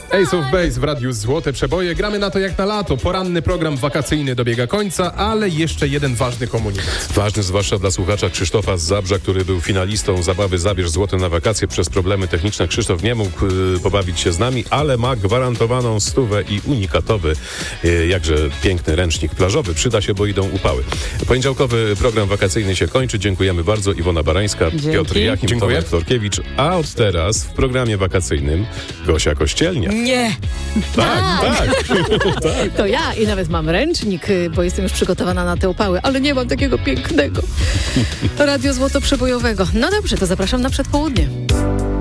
Ace of Base w Radiu Złote Przeboje. Gramy na to jak na lato. Poranny program wakacyjny dobiega końca, ale jeszcze jeden ważny komunikat. Ważny zwłaszcza dla słuchacza Krzysztofa z Zabrza, który był finalistą zabawy Zabierz Złote na wakacje. Przez problemy techniczne Krzysztof nie mógł pobawić się z nami, ale ma gwarantowaną 100 i unikatowy, jakże piękny ręcznik plażowy. Przyda się, bo idą upały. Poniedziałkowy program wakacyjny się kończy. Dziękujemy bardzo. Iwona Barańska, Piotr Jachim, Tomek Torkiewicz. A od teraz w programie wakacyjnym Gosia Kościelnia. Nie! Tak. To ja i nawet mam ręcznik, bo jestem już przygotowana na te upały, ale nie mam takiego pięknego Radio Złoto Przebojowego. No dobrze, to zapraszam na przedpołudnie.